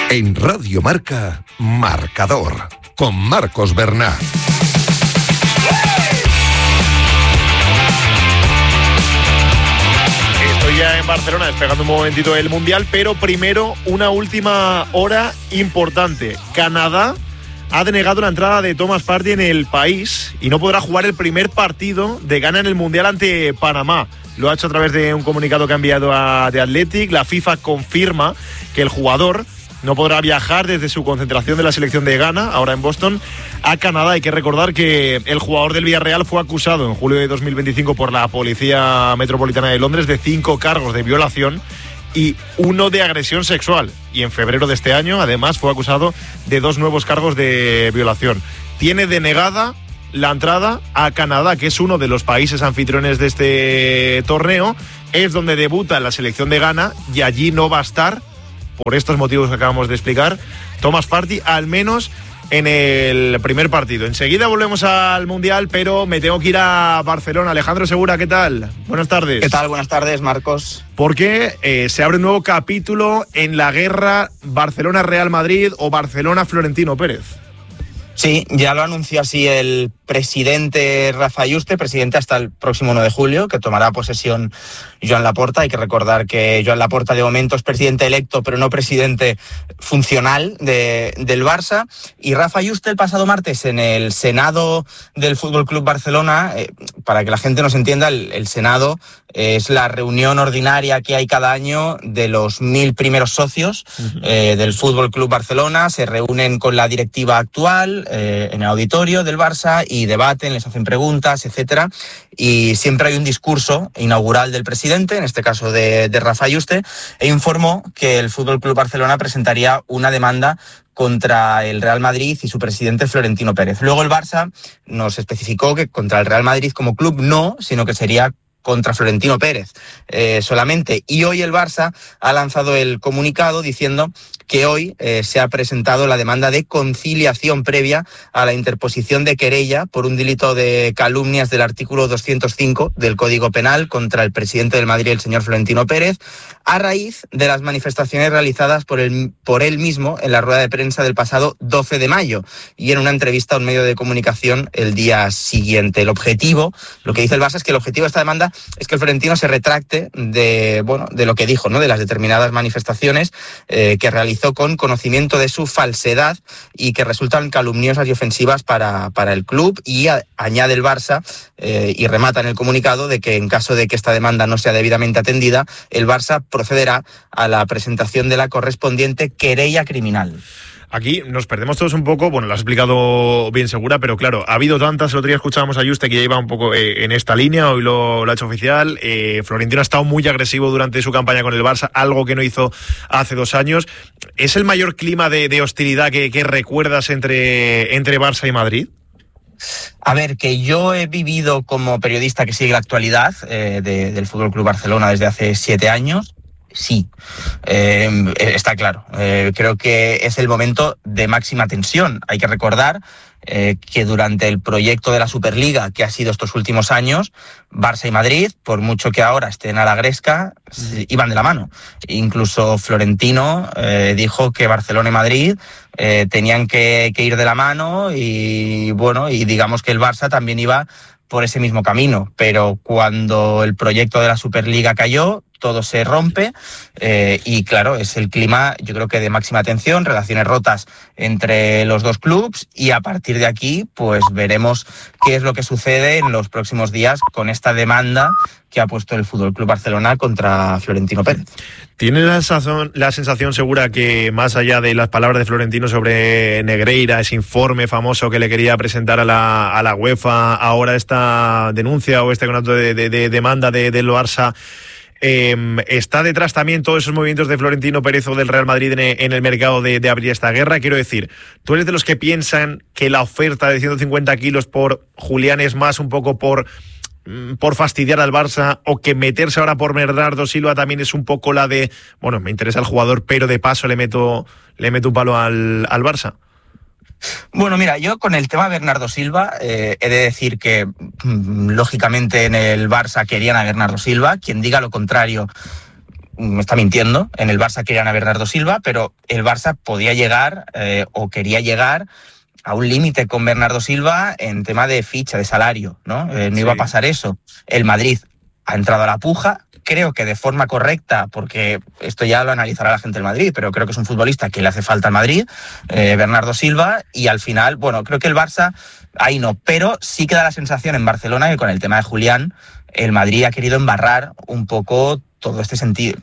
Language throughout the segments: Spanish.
En Radio Marca, Marcador, con Marcos Bernat. Estoy ya en Barcelona despegando un momentito el Mundial, pero primero una última hora importante. Canadá ha denegado la entrada de Thomas Partey en el país y no podrá jugar el primer partido de Ghana en el Mundial ante Panamá. Lo ha hecho a través de un comunicado que ha enviado a The Athletic. La FIFA confirma que el jugador no podrá viajar desde su concentración de la selección de Ghana, ahora en Boston, a Canadá. Hay que recordar que el jugador del Villarreal fue acusado en julio de 2025 por la Policía Metropolitana de Londres de 5 cargos de violación y 1 de agresión sexual. Y en febrero de este año, además, fue acusado de 2 nuevos cargos de violación. Tiene denegada la entrada a Canadá, que es uno de los países anfitriones de este torneo. Es donde debuta la selección de Ghana y allí no va a estar, por estos motivos que acabamos de explicar, Thomas Partey, al menos en el primer partido. Enseguida volvemos al Mundial, pero me tengo que ir a Barcelona. Alejandro Segura, ¿qué tal? Buenas tardes. ¿Qué tal? Buenas tardes, Marcos. Porque se abre un nuevo capítulo en la guerra Barcelona-Real Madrid o Barcelona-Florentino Pérez. Sí, ya lo anunció así el presidente Rafa Yuste, presidente hasta el próximo 1 de julio, que tomará posesión Joan Laporta. Hay que recordar que Joan Laporta de momento es presidente electo, pero no presidente funcional del Barça. Y Rafa Yuste el pasado martes en el Senado del Fútbol Club Barcelona, para que la gente nos entienda, el Senado es la reunión ordinaria que hay cada año de los 1000 primeros socios del Fútbol Club Barcelona. Se reúnen con la directiva actual en el auditorio del Barça y debaten, les hacen preguntas, etcétera. Y siempre hay un discurso inaugural del presidente, en este caso de Rafa Yuste, e informó que el Fútbol Club Barcelona presentaría una demanda contra el Real Madrid y su presidente Florentino Pérez. Luego el Barça nos especificó que contra el Real Madrid como club no, sino que sería contra Florentino Pérez solamente. Y hoy el Barça ha lanzado el comunicado diciendo que hoy se ha presentado la demanda de conciliación previa a la interposición de querella por un delito de calumnias del artículo 205 del Código Penal contra el presidente del Madrid, el señor Florentino Pérez, a raíz de las manifestaciones realizadas por él mismo en la rueda de prensa del pasado 12 de mayo y en una entrevista a un medio de comunicación el día siguiente. El objetivo, lo que dice el Barça es que el objetivo de esta demanda es que el Florentino se retracte de lo que dijo, ¿no?, de las determinadas manifestaciones que realizó con conocimiento de su falsedad y que resultan calumniosas y ofensivas para el club. Y añade el Barça y remata en el comunicado de que en caso de que esta demanda no sea debidamente atendida, el Barça procederá a la presentación de la correspondiente querella criminal. Aquí nos perdemos todos un poco, bueno, lo has explicado bien, Segura, pero claro, ha habido tantas. El otro día escuchábamos a Yuste que ya iba un poco en esta línea, hoy lo ha hecho oficial. Florentino ha estado muy agresivo durante su campaña con el Barça, algo que no hizo hace 2 años. ¿Es el mayor clima de hostilidad que recuerdas entre Barça y Madrid? A ver, que yo he vivido como periodista que sigue la actualidad del Fútbol Club Barcelona desde hace 7 años. Sí, está claro. Creo que es el momento de máxima tensión. Hay que recordar que durante el proyecto de la Superliga que ha sido estos últimos años, Barça y Madrid, por mucho que ahora estén a la gresca, iban de la mano. Incluso Florentino dijo que Barcelona y Madrid tenían que ir de la mano y digamos que el Barça también iba por ese mismo camino. Pero cuando el proyecto de la Superliga cayó, todo se rompe y claro, es el clima, yo creo que de máxima tensión, relaciones rotas entre los dos clubs, y a partir de aquí pues veremos qué es lo que sucede en los próximos días con esta demanda que ha puesto el Fútbol Club Barcelona contra Florentino Pérez. ¿Tienes la sensación, Segura, que más allá de las palabras de Florentino sobre Negreira, ese informe famoso que le quería presentar a la UEFA, ahora esta denuncia o este contrato de demanda del Barça, está detrás también todos esos movimientos de Florentino Pérez o del Real Madrid en el mercado de abrir esta guerra? Quiero decir, ¿tú eres de los que piensan que la oferta de 150 kilos por Julián es más un poco por fastidiar al Barça, o que meterse ahora por Bernardo Silva también es un poco la de, bueno, me interesa el jugador, pero de paso le meto un palo al Barça? Bueno, mira, yo con el tema Bernardo Silva he de decir que lógicamente en el Barça querían a Bernardo Silva. Quien diga lo contrario me está mintiendo. En el Barça querían a Bernardo Silva, pero el Barça podía llegar o quería llegar a un límite con Bernardo Silva en tema de ficha, de salario, ¿no? No iba a pasar eso. El Madrid ha entrado a la puja, creo que de forma correcta, porque esto ya lo analizará la gente del Madrid, pero creo que es un futbolista que le hace falta al Madrid, Bernardo Silva, y al final, bueno, creo que el Barça, ahí no, pero sí que da la sensación en Barcelona que con el tema de Julián, el Madrid ha querido embarrar un poco todo este sentido,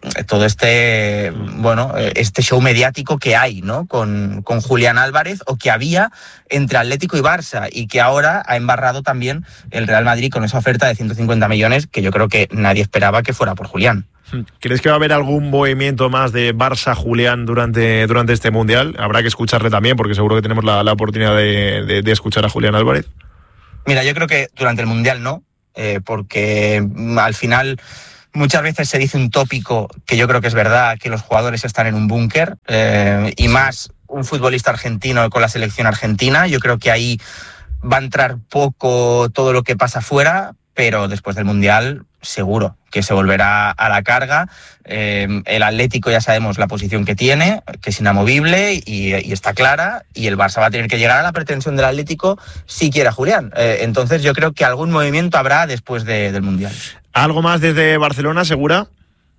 este show mediático que hay, ¿no? Con Julián Álvarez, o que había entre Atlético y Barça, y que ahora ha embarrado también el Real Madrid con esa oferta de 150 millones que yo creo que nadie esperaba que fuera por Julián. ¿Crees que va a haber algún movimiento más de Barça-Julián durante este Mundial? Habrá que escucharle también, porque seguro que tenemos la oportunidad de escuchar a Julián Álvarez. Mira, yo creo que durante el Mundial no, porque al final muchas veces se dice un tópico que yo creo que es verdad, que los jugadores están en un búnker, y más un futbolista argentino con la selección argentina. Yo creo que ahí va a entrar poco todo lo que pasa fuera, pero después del Mundial seguro que se volverá a la carga. El Atlético ya sabemos la posición que tiene, que es inamovible y está clara, y el Barça va a tener que llegar a la pretensión del Atlético si quiere a Julián. Entonces yo creo que algún movimiento habrá después del Mundial. ¿Algo más desde Barcelona, Segura?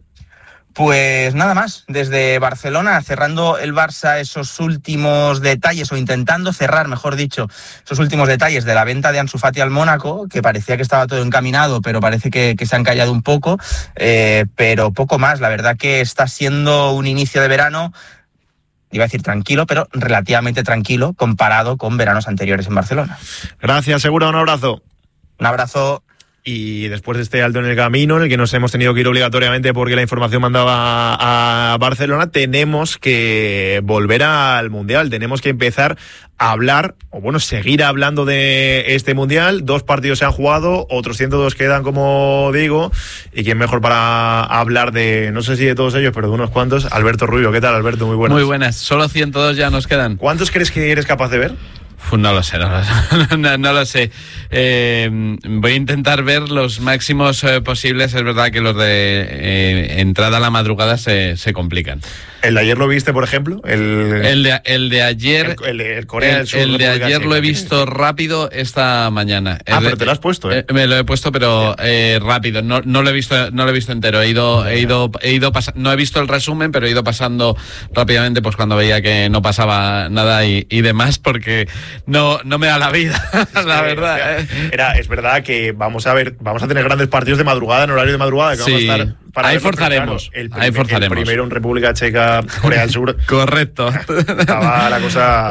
Pues nada más, desde Barcelona, cerrando el Barça esos últimos detalles, o intentando cerrar, mejor dicho, esos últimos detalles de la venta de Ansu Fati al Mónaco, que parecía que estaba todo encaminado, pero parece que se han callado un poco, pero poco más. La verdad que está siendo un inicio de verano, iba a decir tranquilo, pero relativamente tranquilo comparado con veranos anteriores en Barcelona. Gracias, Segura, un abrazo. Un abrazo. Y después de este alto en el camino, en el que nos hemos tenido que ir obligatoriamente porque la información mandaba a Barcelona, tenemos que volver al Mundial, tenemos que empezar a hablar, o bueno, seguir hablando de este Mundial. 2 partidos se han jugado, otros 102 quedan, como digo, y quién mejor para hablar de, no sé si de todos ellos, pero de unos cuantos. Alberto Rubio, ¿qué tal, Alberto? Muy buenas. Muy buenas, solo 102 ya nos quedan. ¿Cuántos crees que eres capaz de ver? No lo sé, no lo sé. Voy a intentar ver los máximos posibles. Es verdad que los de entrada a la madrugada se complican. ¿El de ayer lo viste, por ejemplo? El de ayer. El Corea del Sur. El de ayer lo he visto rápido esta mañana. Pero te lo has puesto, ¿eh? Me lo he puesto, pero rápido. No lo he visto entero. He ido pasando. No he visto el resumen, pero he ido pasando rápidamente, pues cuando veía que no pasaba nada y demás, porque no me da la vida, la verdad. Es verdad que vamos a tener grandes partidos de madrugada, en horario de madrugada, que vamos a estar para ahí forzaremos. El primero en República Checa, Corea del Sur. Correcto. Estaba la cosa.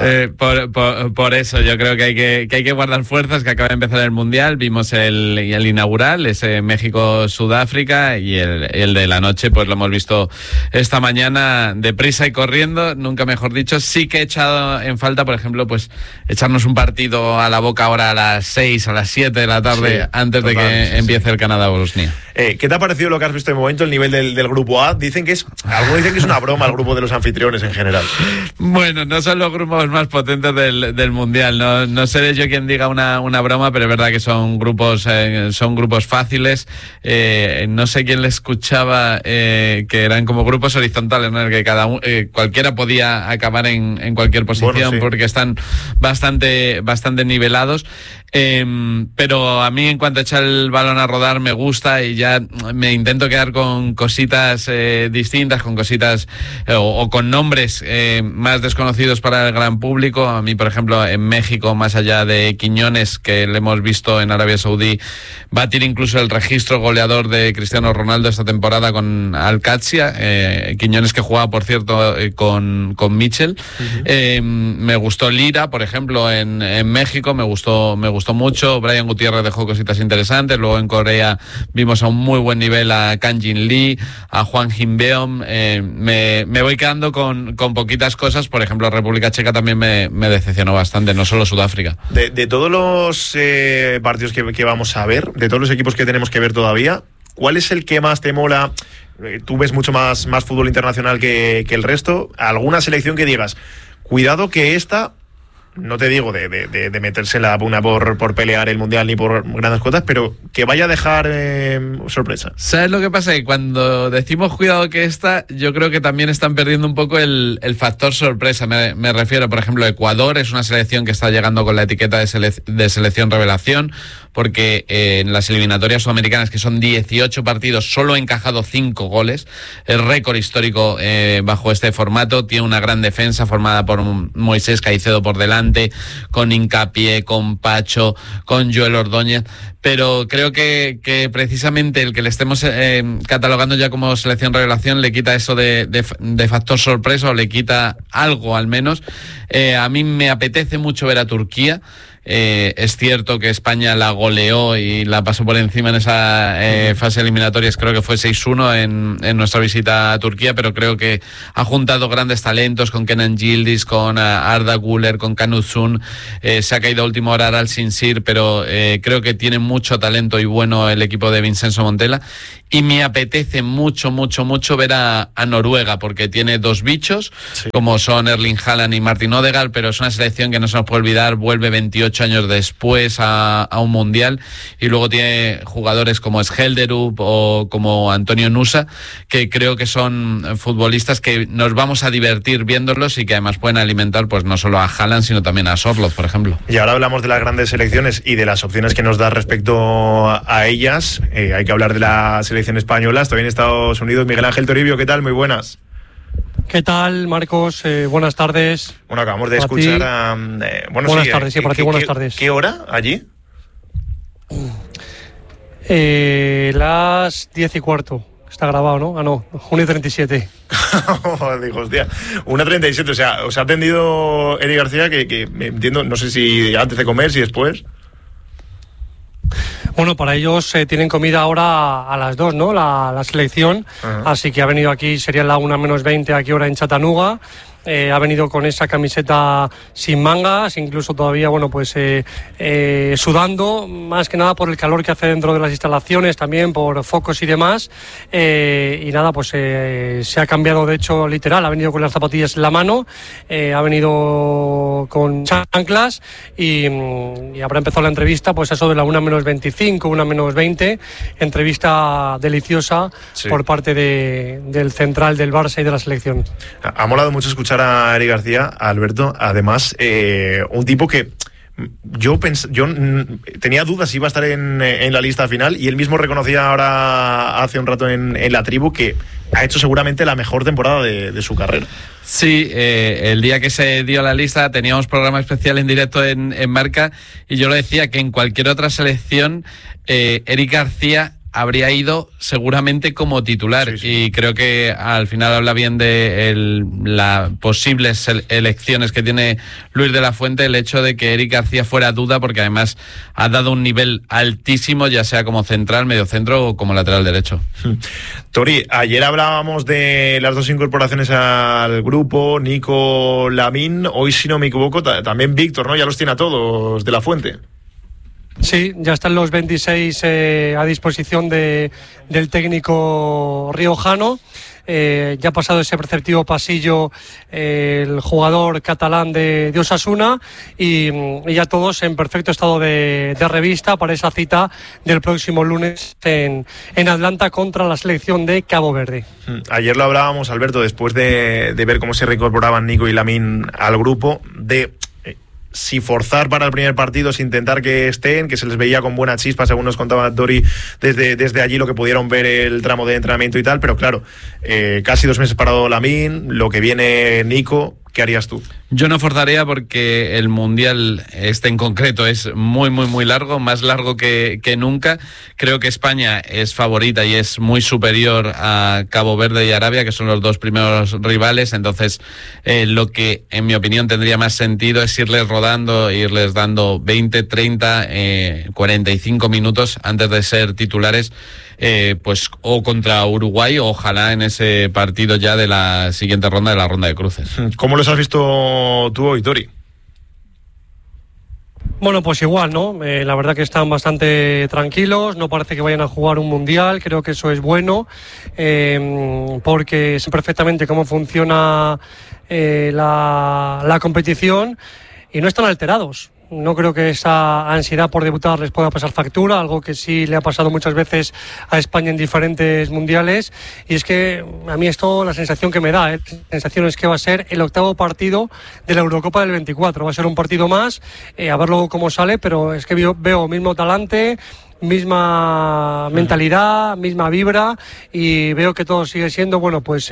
Por eso yo creo que hay que guardar fuerzas, que acaba de empezar el Mundial. Vimos el inaugural, ese México-Sudáfrica, y el de la noche, pues lo hemos visto esta mañana deprisa y corriendo, nunca mejor dicho. Sí que he echado en falta, por ejemplo, pues echarnos un partido a la boca ahora a las 6, a las 7 de la tarde, antes de que empiece el Canadá-Bosnia. ¿Qué te ha parecido lo que has visto de momento, el nivel del grupo A? Algunos dicen que es una broma el grupo de los anfitriones en general. Bueno, no son los grupos más potentes del Mundial. No seré yo quien diga una broma, pero es verdad que son grupos fáciles. No sé quién le escuchaba que eran como grupos horizontales, ¿no? En el que cualquiera podía acabar en cualquier posición, bueno, sí, porque están bastante nivelados. Pero a mí, en cuanto a echar el balón a rodar, me gusta, y ya me intento quedar con cositas distintas, con cositas o con nombres más desconocidos para el gran público. A mí, por ejemplo, en México, más allá de Quiñones, que le hemos visto en Arabia Saudí batir incluso el registro goleador de Cristiano Ronaldo esta temporada con Al-Qadsia, Quiñones que jugaba, por cierto, con Mitchell. Uh-huh. Me gustó Lira, por ejemplo, en México, me gustó mucho. Brian Gutiérrez dejó cositas interesantes. Luego en Corea vimos a un muy buen nivel a Kang Jin Lee, a Hwang Hin-beom. Me voy quedando con poquitas cosas. Por ejemplo, República Checa también me decepcionó bastante, no solo Sudáfrica. De todos los partidos que vamos a ver, de todos los equipos que tenemos que ver todavía, ¿cuál es el que más te mola? Tú ves mucho más fútbol internacional que el resto. ¿Alguna selección que digas, cuidado que esta no te digo de meterse la puna por pelear el Mundial ni por grandes cuotas, pero que vaya a dejar sorpresa. ¿Sabes lo que pasa? Que cuando decimos cuidado que yo creo que también están perdiendo un poco el factor sorpresa. Me refiero, por ejemplo, a Ecuador, es una selección que está llegando con la etiqueta de selección revelación, porque en las eliminatorias sudamericanas, que son 18 partidos, solo ha encajado 5 goles, el récord histórico bajo este formato. Tiene una gran defensa formada por Moisés Caicedo por delante, con Hincapié, con Pacho, con Joel Ordóñez, pero creo que precisamente el que le estemos catalogando ya como selección revelación le quita eso de factor sorpresa, o le quita algo al menos. A mí me apetece mucho ver a Turquía. Es cierto que España la goleó y la pasó por encima en esa fase eliminatoria, creo que fue 6-1 en nuestra visita a Turquía, pero creo que ha juntado grandes talentos con Kenan Yildiz, con Arda Güler, con Kanuzun, se ha caído a última hora Al Sinsir, pero creo que tiene mucho talento y bueno el equipo de Vincenzo Montella, y me apetece mucho ver a Noruega, porque tiene 2 bichos, sí, como son Erling Haaland y Martin Odegaard, pero es una selección que no se nos puede olvidar, vuelve 28 años después a un Mundial, y luego tiene jugadores como Schelderup o como Antonio Nusa, que creo que son futbolistas que nos vamos a divertir viéndolos y que además pueden alimentar pues no solo a Haaland, sino también a Sorloth, por ejemplo. Y ahora hablamos de las grandes selecciones y de las opciones que nos da respecto a ellas. Hay que hablar de la selección española. Estoy en Estados Unidos. Miguel Ángel Toribio, ¿qué tal? Muy buenas. ¿Qué tal, Marcos? Buenas tardes. Bueno, acabamos de escuchar a... buenas tardes, sí, para ti buenas tardes. ¿Qué hora allí? Las 10:15. Está grabado, ¿no? Ah, no, 1:37. Digo, hostia, 1:37. O sea, os ha atendido Eric García, que entiendo, no sé si antes de comer, si después. Bueno, para ellos tienen comida ahora a las 2, ¿no? La selección. Uh-huh. Así que ha venido aquí, sería la 1:20 aquí ahora en Chattanooga. Ha venido con esa camiseta sin mangas, incluso todavía, bueno, pues sudando, más que nada por el calor que hace dentro de las instalaciones, también por focos y demás. Y nada, pues se ha cambiado, de hecho, literal, ha venido con las zapatillas en la mano, ha venido con chanclas y habrá empezado la entrevista, pues eso de la 1:25, 1:20, entrevista deliciosa, sí, por parte del central del Barça y de la selección. Ha molado mucho escuchar a Eric García, a Alberto, además un tipo que yo tenía dudas si iba a estar en la lista final, y él mismo reconocía ahora hace un rato en la tribu que ha hecho seguramente la mejor temporada de su carrera. Sí, el día que se dio la lista teníamos programa especial en directo en Marca, y yo lo decía que en cualquier otra selección Eric García habría ido seguramente como titular, sí, sí. Y creo que al final habla bien de las posibles elecciones que tiene Luis de la Fuente, el hecho de que Eric García fuera duda, porque además ha dado un nivel altísimo, ya sea como central, mediocentro o como lateral derecho. Tori, ayer hablábamos de las 2 incorporaciones al grupo, Nico, Lamine, hoy si no me equivoco también Víctor, ¿no? Ya los tiene a todos de la Fuente. Sí, ya están los 26 a disposición del técnico riojano. Ya ha pasado ese perceptivo pasillo el jugador catalán de Osasuna y ya todos en perfecto estado de revista para esa cita del próximo lunes en Atlanta contra la selección de Cabo Verde. Ayer lo hablábamos, Alberto, después de ver cómo se reincorporaban Nico y Lamine al grupo, de si forzar para el primer partido, si intentar que estén, que se les veía con buena chispa, según nos contaba Dori desde allí, lo que pudieron ver el tramo de entrenamiento y tal, pero claro, casi 2 meses parado Lamine, lo que viene Nico, ¿qué harías tú? Yo no forzaría, porque el Mundial este en concreto es muy largo, más largo que nunca. Creo que España es favorita y es muy superior a Cabo Verde y Arabia, que son los 2 primeros rivales. Entonces lo que en mi opinión tendría más sentido es irles rodando, irles dando 20, 30, 45 minutos antes de ser titulares, pues o contra Uruguay, o ojalá en ese partido ya de la siguiente ronda, de la ronda de cruces. ¿Cómo los has visto tú hoy, Tori? Bueno, pues igual, ¿no? La verdad que están bastante tranquilos, no parece que vayan a jugar un mundial, creo que eso es bueno, porque sé perfectamente cómo funciona la competición. y no están alterados. No creo que esa ansiedad por debutar les pueda pasar factura, algo que sí le ha pasado muchas veces a España en diferentes mundiales. Y es que a mí esto, la sensación que me da, la sensación es que va a ser el 8º partido de la Eurocopa del 24. Va a ser un partido más, a ver luego cómo sale, pero es que veo mismo talante, misma mentalidad, misma vibra, y veo que todo sigue siendo, bueno, pues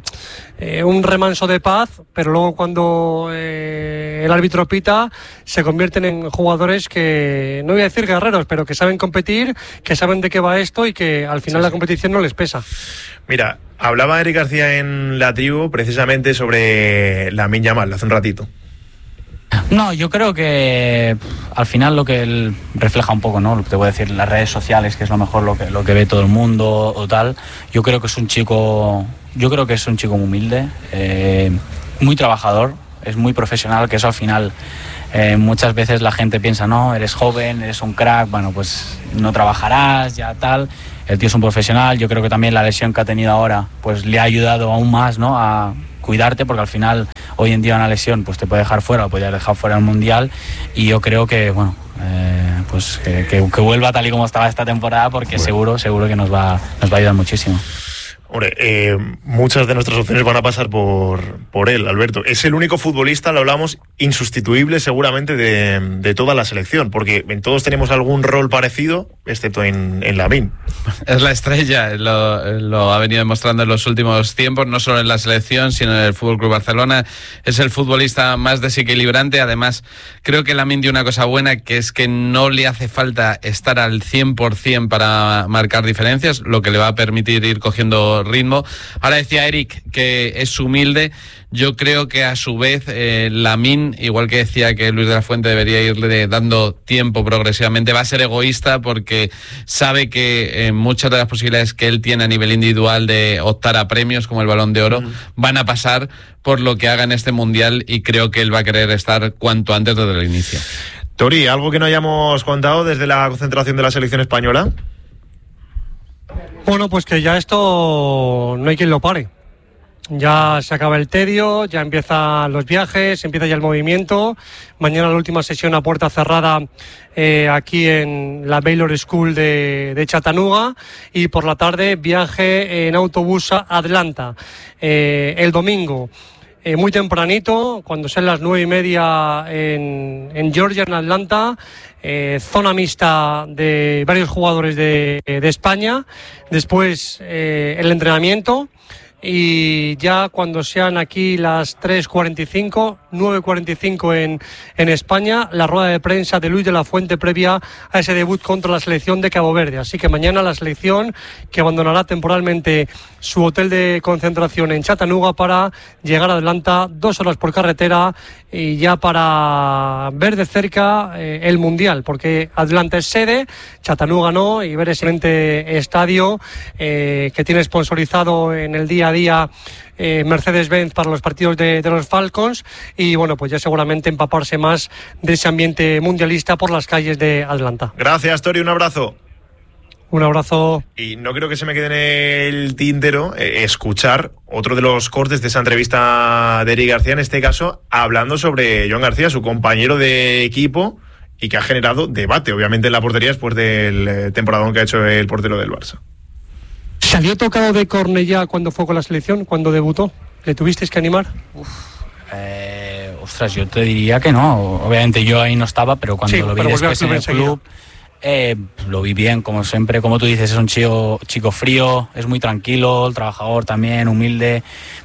un remanso de paz, pero luego cuando el árbitro pita se convierten en jugadores que, no voy a decir guerreros, pero que saben competir, que saben de qué va esto y que al final la competición no les pesa. Mira, hablaba Eric García en La Tribu precisamente sobre Lamine Yamal hace un ratito. No, yo creo que al final lo que él refleja un poco, ¿no? Lo que te voy a decir, las redes sociales, que es lo mejor lo que ve todo el mundo o tal. Yo creo que es un chico muy humilde, muy trabajador, es muy profesional, que eso al final muchas veces la gente piensa, no, eres joven, eres un crack, bueno, pues no trabajarás, ya tal. El tío es un profesional. Yo creo que también la lesión que ha tenido ahora pues le ha ayudado aún más, ¿no?, a cuidarte, porque al final hoy en día una lesión pues te puede dejar fuera, o puede haber dejado fuera el Mundial, y yo creo que bueno, pues que vuelva tal y como estaba esta temporada, porque bueno, seguro que nos va a ayudar muchísimo. Hombre, muchas de nuestras opciones van a pasar por él, Alberto. Es el único futbolista, lo hablamos, insustituible seguramente de toda la selección, porque en todos tenemos algún rol parecido, excepto en Lamine. Es la estrella, lo ha venido demostrando en los últimos tiempos, no solo en la selección, sino en el FC Barcelona. Es el futbolista más desequilibrante. Además, creo que Lamine dio una cosa buena, que es que no le hace falta estar al 100% para marcar diferencias, lo que le va a permitir ir cogiendo ritmo. Ahora decía Eric que es humilde. Yo creo que a su vez Lamine, igual que decía que Luis de la Fuente debería irle dando tiempo progresivamente, va a ser egoísta, porque sabe que muchas de las posibilidades que él tiene a nivel individual de optar a premios como el Balón de Oro van a pasar por lo que haga en este Mundial, y creo que él va a querer estar cuanto antes desde el inicio. Tori, ¿algo que no hayamos contado desde la concentración de la selección española? Bueno, pues que ya esto no hay quien lo pare. Ya se acaba el tedio, ya empiezan los viajes, empieza ya el movimiento. Mañana la última sesión a puerta cerrada aquí en la Baylor School de Chattanooga, y por la tarde viaje en autobús a Atlanta. El domingo, muy tempranito, cuando sean las 9:30 en Georgia, en Atlanta, zona mixta de varios jugadores de España. Después el entrenamiento, y ya cuando sean aquí las 3:45, 9:45 en España, la rueda de prensa de Luis de la Fuente previa a ese debut contra la selección de Cabo Verde. Así que mañana la selección, que abandonará temporalmente su hotel de concentración en Chattanooga para llegar a Atlanta, 2 horas por carretera, y ya para ver de cerca el Mundial, porque Atlanta es sede, Chattanooga no, y ver ese excelente estadio que tiene sponsorizado en el día a día Mercedes-Benz para los partidos de los Falcons, y bueno, pues ya seguramente empaparse más de ese ambiente mundialista por las calles de Atlanta. Gracias, Tori, un abrazo. Un abrazo. Y no creo que se me quede en el tintero escuchar otro de los cortes de esa entrevista de Eric García, en este caso hablando sobre Joan García, su compañero de equipo, y que ha generado debate, obviamente, en la portería después del temporadón que ha hecho el portero del Barça. ¿Salió tocado de Cornellá cuando fue con la selección, cuando debutó? ¿Le tuvisteis que animar? Ostras, yo te diría que no. Obviamente yo ahí no estaba, pero cuando lo vi después en el club, lo vi bien, como siempre. Como tú dices, es un chico frío, es muy tranquilo, trabajador también, humilde.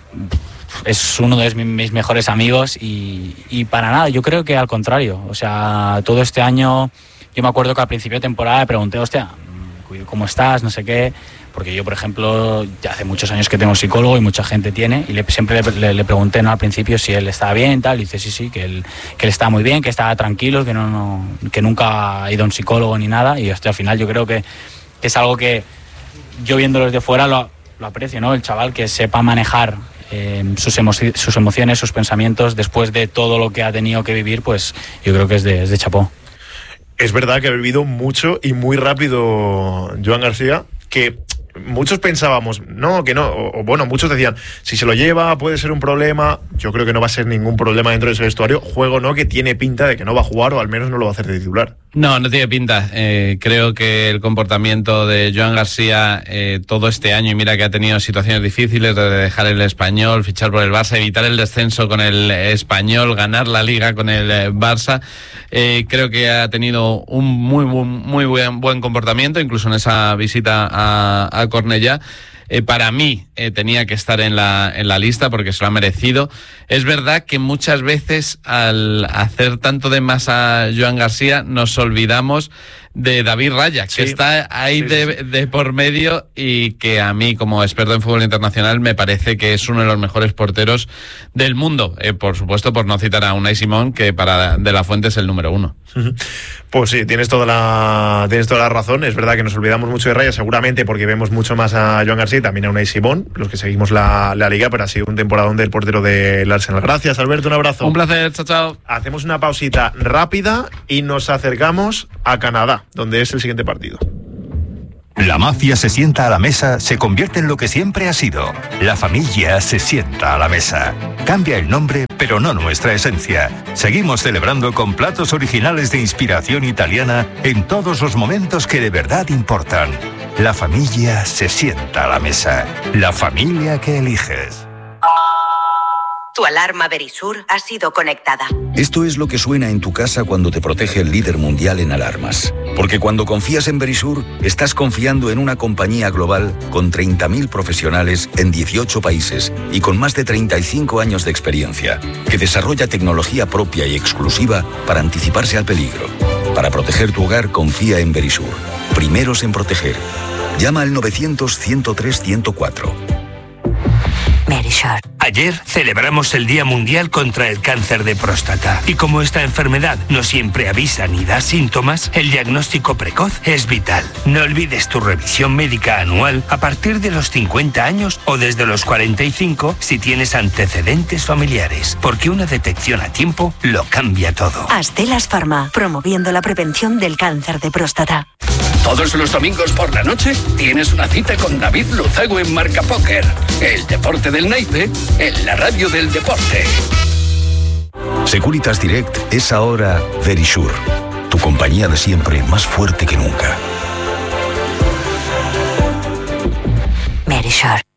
Es uno de mis mejores amigos, y para nada, yo creo que al contrario. O sea, todo este año, yo me acuerdo que al principio de temporada le pregunté, hostia, ¿cómo estás? No sé qué. Porque yo, por ejemplo, ya hace muchos años que tengo psicólogo, y mucha gente tiene, y siempre le pregunté, ¿no?, al principio si él estaba bien, tal, y dice sí, que él estaba muy bien, que estaba tranquilo, que nunca ha ido a un psicólogo ni nada, y al final yo creo que es algo que yo, viéndolo desde fuera, lo aprecio, ¿no? El chaval que sepa manejar sus emociones, sus pensamientos, después de todo lo que ha tenido que vivir, pues yo creo que es de chapó. Es verdad que ha vivido mucho y muy rápido Joan García, que muchos pensábamos, muchos decían, si se lo lleva puede ser un problema. Yo creo que no va a ser ningún problema dentro de ese vestuario, juego no, que tiene pinta de que no va a jugar, o al menos no lo va a hacer de titular. No tiene pinta. Creo que el comportamiento de Joan García todo este año, y mira que ha tenido situaciones difíciles, de dejar el Español, fichar por el Barça, evitar el descenso con el Español, ganar la Liga con el Barça, creo que ha tenido un muy buen comportamiento, incluso en esa visita a Cornellá. Para mí tenía que estar en la lista porque se lo ha merecido. Es verdad que muchas veces al hacer tanto de más a Joan García nos olvidamos de David Raya, que está ahí de por medio, y que a mí, como experto en fútbol internacional, me parece que es uno de los mejores porteros del mundo. Por supuesto, por no citar a Unai Simón, que para De La Fuente es el número 1. Pues sí, tienes toda la razón. Es verdad que nos olvidamos mucho de Raya, seguramente porque vemos mucho más a Joan García y también a Unai Simón, los que seguimos la Liga, pero ha sido un temporadón del portero del Arsenal. Gracias, Alberto, un abrazo. Un placer, chao. Hacemos una pausita rápida y nos acercamos a Canadá, donde es el siguiente partido. La mafia se sienta a la mesa, se convierte en lo que siempre ha sido. La familia se sienta a la mesa. Cambia el nombre, pero no nuestra esencia. Seguimos celebrando con platos originales de inspiración italiana en todos los momentos que de verdad importan. La familia se sienta a la mesa. La familia que eliges. Tu alarma Verisur ha sido conectada. Esto es lo que suena en tu casa cuando te protege el líder mundial en alarmas. Porque cuando confías en Verisur, estás confiando en una compañía global con 30.000 profesionales en 18 países y con más de 35 años de experiencia, que desarrolla tecnología propia y exclusiva para anticiparse al peligro. Para proteger tu hogar, confía en Verisur. Primeros en proteger. Llama al 900-103-104. Verisur. Ayer celebramos el Día Mundial contra el Cáncer de Próstata. Y como esta enfermedad no siempre avisa ni da síntomas, el diagnóstico precoz es vital. No olvides tu revisión médica anual a partir de los 50 años o desde los 45 si tienes antecedentes familiares, porque una detección a tiempo lo cambia todo. Astellas Pharma, promoviendo la prevención del cáncer de próstata. Todos los domingos por la noche tienes una cita con David Luzago en Marca Póker. El deporte del naipe en la radio del deporte. Securitas Direct es ahora Verisur, tu compañía de siempre más fuerte que nunca. Verisur.